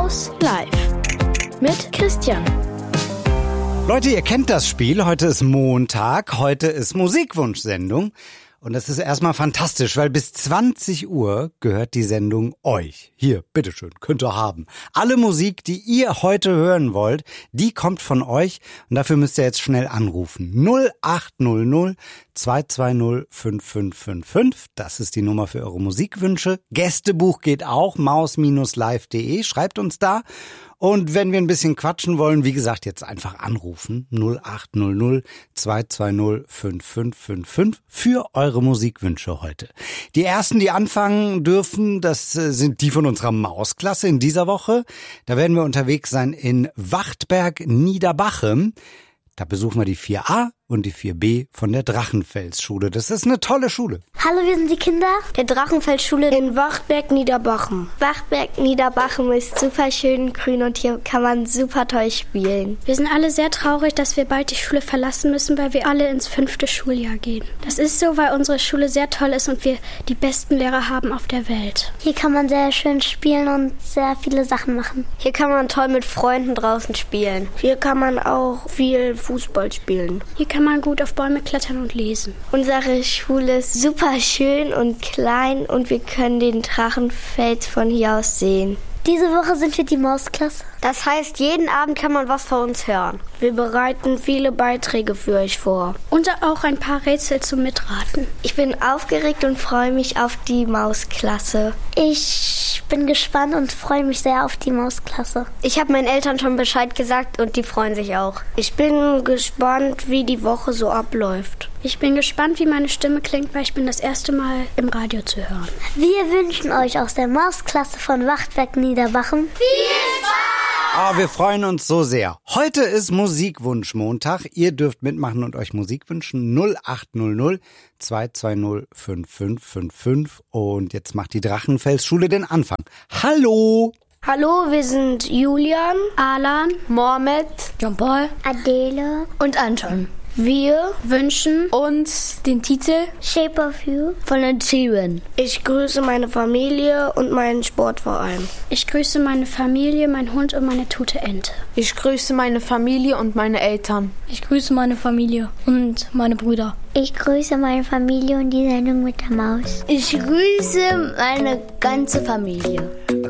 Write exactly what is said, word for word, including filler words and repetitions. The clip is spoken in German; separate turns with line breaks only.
Maus live mit Christian.
Leute, ihr kennt das Spiel. Heute ist Montag, heute ist Musikwunschsendung. Und das ist erstmal fantastisch, weil bis zwanzig Uhr gehört die Sendung euch. Hier, bitteschön, könnt ihr haben. Alle Musik, die ihr heute hören wollt, die kommt von euch. Und dafür müsst ihr jetzt schnell anrufen. null acht null null zwei zwei null fünf fünf fünf fünf. Das ist die Nummer für eure Musikwünsche. Gästebuch geht auch, maus live punkt de. Schreibt uns da. Und wenn wir ein bisschen quatschen wollen, wie gesagt, jetzt einfach anrufen. null acht null null zwei zwei null fünf fünf fünf fünf für eure Musikwünsche heute. Die ersten, die anfangen dürfen, das sind die von unserer Mausklasse in dieser Woche. Da werden wir unterwegs sein in Wachtberg Niederbachem. Da besuchen wir die vier a und die vier b von der Drachenfels-Schule. Das ist eine tolle Schule.
Hallo, wir sind die Kinder
der Drachenfels-Schule in Wachtberg Niederbachem.
Wachtberg Niederbachem ist super schön grün und hier kann man super toll spielen.
Wir sind alle sehr traurig, dass wir bald die Schule verlassen müssen, weil wir alle ins fünfte Schuljahr gehen. Das ist so, weil unsere Schule sehr toll ist und wir die besten Lehrer haben auf der Welt.
Hier kann man sehr schön spielen und sehr viele Sachen machen.
Hier kann man toll mit Freunden draußen spielen.
Hier kann man auch viel Fußball spielen.
Hier kann man gut auf Bäume klettern und lesen.
Unsere Schule ist super schön und klein und wir können den Drachenfels von hier aus sehen. Diese Woche sind wir die Mausklasse.
Das heißt, jeden Abend kann man was von uns hören.
Wir bereiten viele Beiträge für euch vor.
Und auch ein paar Rätsel zum Mitraten.
Ich bin aufgeregt und freue mich auf die Mausklasse. Ich bin gespannt und freue mich sehr auf die Mausklasse.
Ich habe meinen Eltern schon Bescheid gesagt und die freuen sich auch.
Ich bin gespannt, wie die Woche so abläuft.
Ich bin gespannt, wie meine Stimme klingt, weil ich bin das erste Mal im Radio zu hören.
Wir wünschen euch aus der Mausklasse von Wachtberg Niederbachem
viel Spaß! Oh, wir freuen uns so sehr. Heute ist Musikwunsch-Montag. Ihr dürft mitmachen und euch Musik wünschen. null acht null null zwei zwei null fünf fünf fünf fünf. Und jetzt macht die Drachenfels-Schule den Anfang. Hallo!
Hallo, wir sind Julian,
Alan,
Mohamed,
Jean-Paul,
Adele
und Anton.
Wir
wünschen
uns den Titel
Shape of You
von den Sheeran.
Ich grüße meine Familie und meinen Sportverein.
Ich grüße meine Familie, meinen Hund und meine tote Ente.
Ich grüße meine Familie und meine Eltern.
Ich grüße meine Familie und meine Brüder.
Ich grüße meine Familie und die Sendung mit der Maus.
Ich grüße meine ganze Familie.